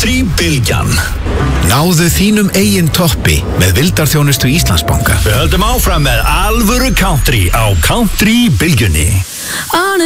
Country-bylgjan. Náðu þínum eigin toppi með vildarþjónustu Íslandsbanka. Við höldum áfram með alvöru country á Country-bylgjunni.